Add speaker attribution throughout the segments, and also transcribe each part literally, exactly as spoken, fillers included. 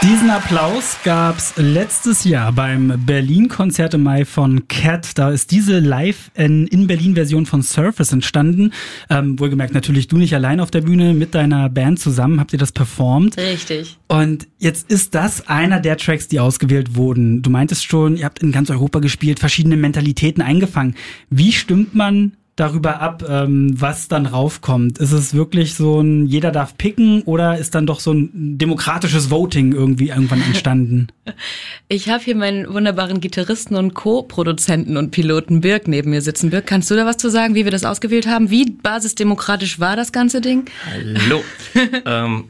Speaker 1: Diesen Applaus gab's letztes Jahr beim Berlin-Konzert im Mai von Cat. Da ist diese Live-in-Berlin-Version von Surface entstanden. Ähm, wohlgemerkt natürlich du nicht allein auf der Bühne, mit deiner Band zusammen habt ihr das performt.
Speaker 2: Richtig.
Speaker 1: Und jetzt ist das einer der Tracks, die ausgewählt wurden. Du meintest schon, ihr habt in ganz Europa gespielt, verschiedene Mentalitäten eingefangen. Wie stimmt man darüber ab, ähm, was dann raufkommt? Ist es wirklich so ein, jeder darf picken, oder ist dann doch so ein demokratisches Voting irgendwie irgendwann entstanden?
Speaker 2: Ich habe hier meinen wunderbaren Gitarristen und Co-Produzenten und Piloten Birk neben mir sitzen. Birk, kannst du da was zu sagen, wie wir das ausgewählt haben? Wie basisdemokratisch war das ganze Ding?
Speaker 3: Hallo. ähm,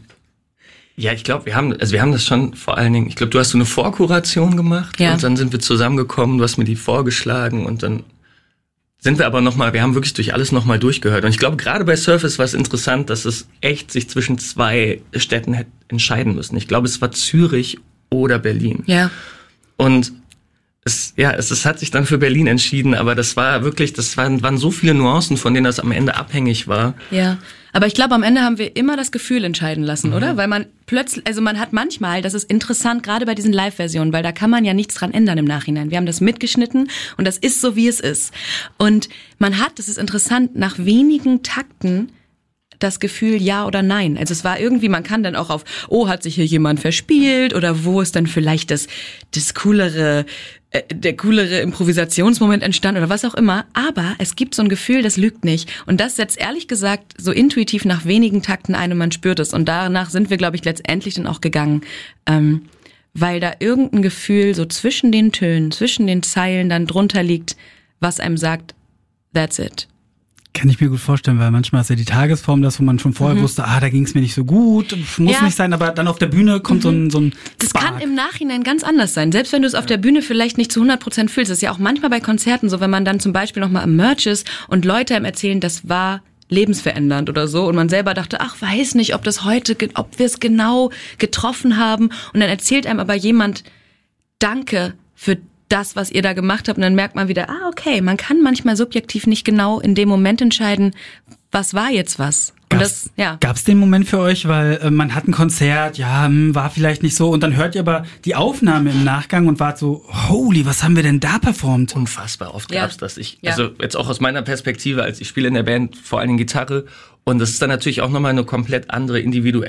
Speaker 3: ja, ich glaube, wir haben, also wir haben das schon vor allen Dingen, ich glaube, du hast so eine Vorkuration gemacht, ja, und dann sind wir zusammengekommen, du hast mir die vorgeschlagen und dann sind wir aber nochmal, wir haben wirklich durch alles nochmal durchgehört. Und ich glaube, gerade bei Surface war es interessant, dass es echt sich zwischen zwei Städten hätte entscheiden müssen. Ich glaube, es war Zürich oder Berlin.
Speaker 2: Ja.
Speaker 3: Und es, ja, es, es hat sich dann für Berlin entschieden, aber das war wirklich, das waren, waren so viele Nuancen, von denen das am Ende abhängig war.
Speaker 2: Ja. Aber ich glaube, am Ende haben wir immer das Gefühl entscheiden lassen, mhm. oder? Weil man plötzlich, also man hat manchmal, das ist interessant, gerade bei diesen Live-Versionen, weil da kann man ja nichts dran ändern im Nachhinein. Wir haben das mitgeschnitten und das ist so, wie es ist. Und man hat, das ist interessant, nach wenigen Takten das Gefühl ja oder nein. Also es war irgendwie, man kann dann auch auf, oh, hat sich hier jemand verspielt, oder wo ist dann vielleicht das, das coolere, äh, der coolere Improvisationsmoment entstanden oder was auch immer. Aber es gibt so ein Gefühl, das lügt nicht. Und das setzt ehrlich gesagt so intuitiv nach wenigen Takten ein und man spürt es. Und danach sind wir, glaube ich, letztendlich dann auch gegangen. Ähm, weil da irgendein Gefühl so zwischen den Tönen, zwischen den Zeilen dann drunter liegt, was einem sagt, that's it.
Speaker 1: Kann ich mir gut vorstellen, weil manchmal ist ja die Tagesform das, wo man schon vorher mhm. wusste, ah, da ging es mir nicht so gut, muss ja. nicht sein, aber dann auf der Bühne kommt mhm. so ein so ein
Speaker 2: Das
Speaker 1: Spark.
Speaker 2: kann im Nachhinein ganz anders sein, selbst wenn du es auf der Bühne vielleicht nicht zu hundert Prozent fühlst. Das ist ja auch manchmal bei Konzerten so, wenn man dann zum Beispiel nochmal am Merch ist und Leute einem erzählen, das war lebensverändernd oder so, und man selber dachte, ach, weiß nicht, ob das heute, ob wir es genau getroffen haben, und dann erzählt einem aber jemand, danke für das, was ihr da gemacht habt, und dann merkt man wieder, ah, okay, man kann manchmal subjektiv nicht genau in dem Moment entscheiden, was war jetzt was. Und
Speaker 1: gab's,
Speaker 2: das, ja.
Speaker 1: Gab's den Moment für euch, weil äh, man hat ein Konzert, ja, hm, war vielleicht nicht so, und dann hört ihr aber die Aufnahme im Nachgang und wart so, holy, was haben wir denn da performt?
Speaker 3: Unfassbar oft
Speaker 2: ja.
Speaker 3: gab's das. Ich,
Speaker 2: ja.
Speaker 3: Also jetzt auch aus meiner Perspektive, als ich spiele in der Band vor allen Dingen Gitarre, und das ist dann natürlich auch nochmal eine komplett andere individuelle